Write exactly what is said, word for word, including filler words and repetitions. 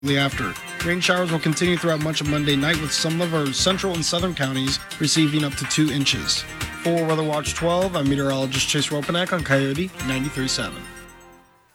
after. Rain showers will continue throughout much of Monday night, with some of our central and southern counties receiving up to two inches. For Weather Watch twelve, I'm meteorologist Chase Ropanak on Coyote ninety-three point seven.